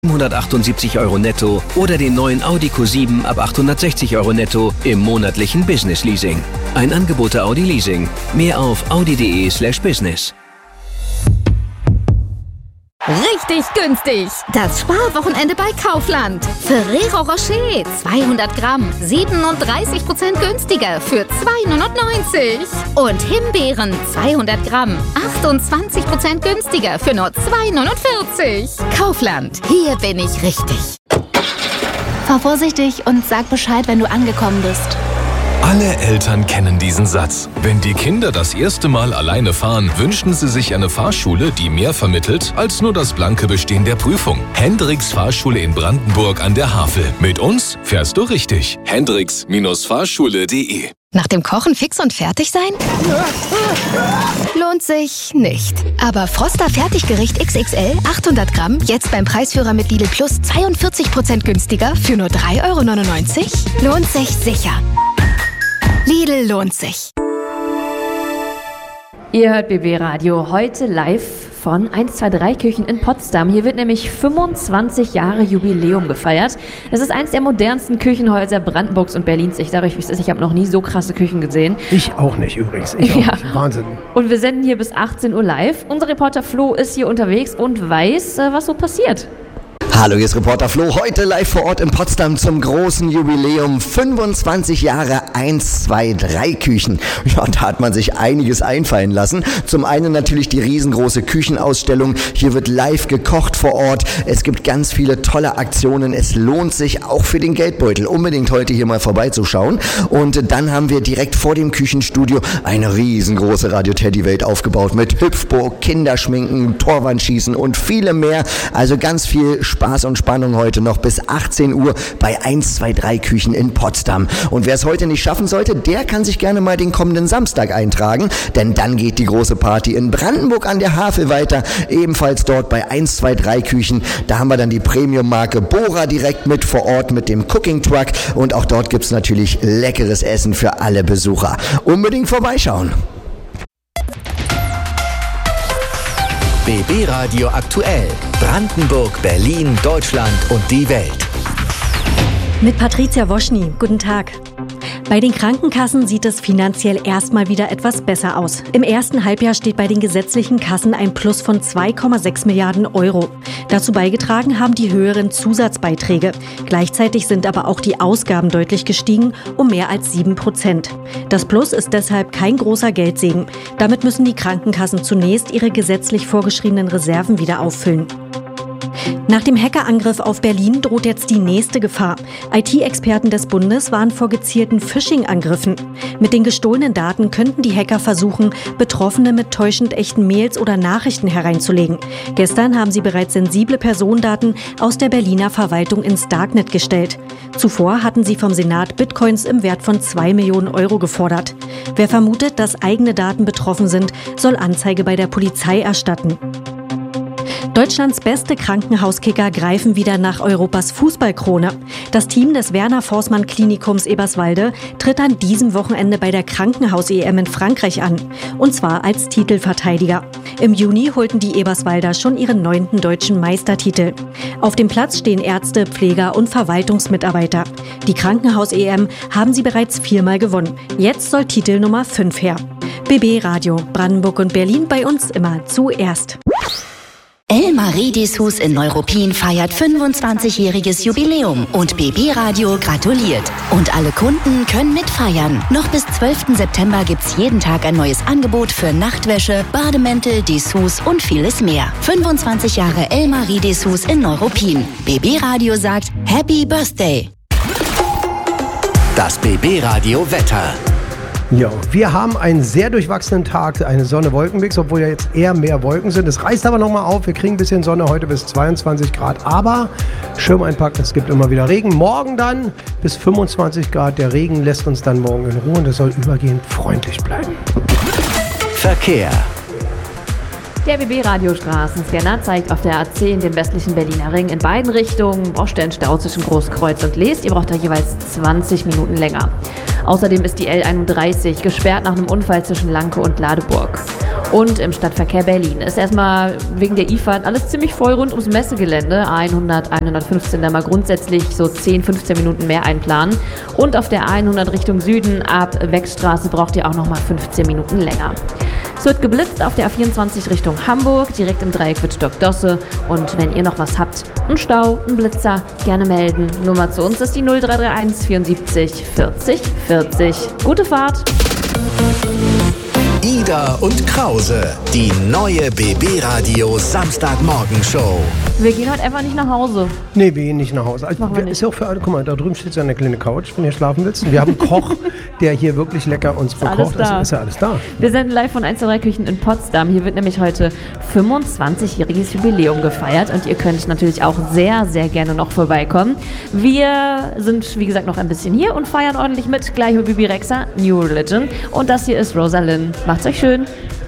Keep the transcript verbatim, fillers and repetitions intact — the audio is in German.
siebenhundertachtundsiebzig Euro netto oder den neuen Audi Q sieben ab achthundertsechzig Euro netto im monatlichen Business Leasing. Ein Angebot der Audi Leasing. Mehr auf audi.de slash business. Richtig günstig! Das Sparwochenende bei Kaufland. Ferrero Rocher zweihundert Gramm, siebenunddreißig Prozent günstiger für zwei neunundneunzig. Und Himbeeren zweihundert Gramm, achtundzwanzig Prozent günstiger für nur zwei neunundvierzig. Kaufland, hier bin ich richtig. Fahr vorsichtig und sag Bescheid, wenn du angekommen bist. Alle Eltern kennen diesen Satz. Wenn die Kinder das erste Mal alleine fahren, wünschen sie sich eine Fahrschule, die mehr vermittelt als nur das blanke Bestehen der Prüfung. Hendricks Fahrschule in Brandenburg an der Havel. Mit uns fährst du richtig. hendricks Fahrschule punkt de. Nach dem Kochen fix und fertig sein? Lohnt sich nicht. Aber Froster Fertiggericht X X L achthundert Gramm jetzt beim Preisführer mit Lidl Plus zweiundvierzig Prozent günstiger für nur drei Euro neunundneunzig? Lohnt sich sicher. Lidl lohnt sich. Ihr hört B B Radio heute live von eins zwei drei Küchen in Potsdam. Hier wird nämlich fünfundzwanzig Jahre Jubiläum gefeiert. Es ist eins der modernsten Küchenhäuser Brandenburgs und Berlins. Ich sage euch, wie es ist, ich habe noch nie so krasse Küchen gesehen. Ich auch nicht übrigens. Ich auch ja. nicht. Wahnsinn. Und wir senden hier bis achtzehn Uhr live. Unser Reporter Flo ist hier unterwegs und weiß, was so passiert. Hallo, hier ist Reporter Flo, heute live vor Ort in Potsdam zum großen Jubiläum, fünfundzwanzig Jahre eins zwei drei Küchen. Ja, da hat man sich einiges einfallen lassen. Zum einen natürlich die riesengroße Küchenausstellung, hier wird live gekocht vor Ort, es gibt ganz viele tolle Aktionen, es lohnt sich auch für den Geldbeutel, unbedingt heute hier mal vorbeizuschauen. Und dann haben wir direkt vor dem Küchenstudio eine riesengroße Radio-Teddy-Welt aufgebaut mit Hüpfburg, Kinderschminken, Torwandschießen und vielem mehr, also ganz viel Spaß und Spannung heute noch bis achtzehn Uhr bei eins zwei drei Küchen in Potsdam. Und wer es heute nicht schaffen sollte, der kann sich gerne mal den kommenden Samstag eintragen, denn dann geht die große Party in Brandenburg an der Havel weiter, ebenfalls dort bei eins zwei drei Küchen. Da haben wir dann die Premium-Marke Bora direkt mit vor Ort mit dem Cooking Truck und auch dort gibt es natürlich leckeres Essen für alle Besucher. Unbedingt vorbeischauen. B B Radio aktuell. Brandenburg, Berlin, Deutschland und die Welt. Mit Patricia Woschny. Guten Tag. Bei den Krankenkassen sieht es finanziell erstmal wieder etwas besser aus. Im ersten Halbjahr steht bei den gesetzlichen Kassen ein Plus von zwei Komma sechs Milliarden Euro. Dazu beigetragen haben die höheren Zusatzbeiträge. Gleichzeitig sind aber auch die Ausgaben deutlich gestiegen, um mehr als sieben Prozent. Das Plus ist deshalb kein großer Geldsegen. Damit müssen die Krankenkassen zunächst ihre gesetzlich vorgeschriebenen Reserven wieder auffüllen. Nach dem Hackerangriff auf Berlin droht jetzt die nächste Gefahr. I T-Experten des Bundes warnen vor gezielten Phishing-Angriffen. Mit den gestohlenen Daten könnten die Hacker versuchen, Betroffene mit täuschend echten Mails oder Nachrichten hereinzulegen. Gestern haben sie bereits sensible Personendaten aus der Berliner Verwaltung ins Darknet gestellt. Zuvor hatten sie vom Senat Bitcoins im Wert von zwei Millionen Euro gefordert. Wer vermutet, dass eigene Daten betroffen sind, soll Anzeige bei der Polizei erstatten. Deutschlands beste Krankenhauskicker greifen wieder nach Europas Fußballkrone. Das Team des Werner-Forssmann-Klinikums Eberswalde tritt an diesem Wochenende bei der Krankenhaus-E M in Frankreich an. Und zwar als Titelverteidiger. Im Juni holten die Eberswalder schon ihren neunten deutschen Meistertitel. Auf dem Platz stehen Ärzte, Pfleger und Verwaltungsmitarbeiter. Die Krankenhaus-E M haben sie bereits viermal gewonnen. Jetzt soll Titel Nummer fünf her. B B Radio, Brandenburg und Berlin, bei uns immer zuerst. Elmarie Dessous in Neuruppin feiert fünfundzwanzigjähriges Jubiläum und B B Radio gratuliert. Und alle Kunden können mitfeiern. Noch bis zwölften September gibt's jeden Tag ein neues Angebot für Nachtwäsche, Bademäntel, Dessous und vieles mehr. fünfundzwanzig Jahre Elmarie Dessous in Neuruppin. B B Radio sagt Happy Birthday. Das B B Radio Wetter. Ja, wir haben einen sehr durchwachsenen Tag, eine Sonne-Wolken-Mix, obwohl ja jetzt eher mehr Wolken sind. Es reißt aber nochmal auf, wir kriegen ein bisschen Sonne, heute bis zweiundzwanzig Grad, aber Schirm einpacken, es gibt immer wieder Regen. Morgen dann bis fünfundzwanzig Grad, der Regen lässt uns dann morgen in Ruhe und es soll übergehend freundlich bleiben. Verkehr. Der B B-Radio-Straßenscanner zeigt auf der A zehn den westlichen Berliner Ring in beiden Richtungen Baustellenstau zwischen Großkreuz und Leest. Ihr braucht da jeweils zwanzig Minuten länger. Außerdem ist die L einunddreißig gesperrt nach einem Unfall zwischen Lanke und Ladeburg. Und im Stadtverkehr Berlin ist erstmal wegen der I F A alles ziemlich voll rund ums Messegelände. hundert, hundertfünfzehn, da mal grundsätzlich so zehn, fünfzehn Minuten mehr einplanen. Und auf der hundert Richtung Süden ab Wechstraße braucht ihr auch nochmal fünfzehn Minuten länger. Es wird geblitzt auf der A vierundzwanzig Richtung Hamburg, direkt im Dreieck Wittstock-Dosse. Und wenn ihr noch was habt, einen Stau, einen Blitzer, gerne melden. Nummer zu uns ist die null drei drei eins vierundsiebzig vierzig vierzig. Gute Fahrt! Ida und Krause, die neue B B-Radio Samstagmorgenshow. Wir gehen heute einfach nicht nach Hause. Nee, wir gehen nicht nach Hause. Also, Machen wir nicht. Ist ja auch für alle, guck mal, da drüben steht so eine kleine Couch, wenn ihr schlafen willst. Und wir haben einen Koch, der hier wirklich lecker uns bekocht. Alles da. Also ist ja alles da. Wir senden live von eins zwei drei Küchen in Potsdam. Hier wird nämlich heute fünfundzwanzigjähriges Jubiläum gefeiert und ihr könnt natürlich auch sehr, sehr gerne noch vorbeikommen. Wir sind, wie gesagt, noch ein bisschen hier und feiern ordentlich mit. Gleich mit Bibi Rexha, New Religion. Und das hier ist Rosalind. Macht's euch schön.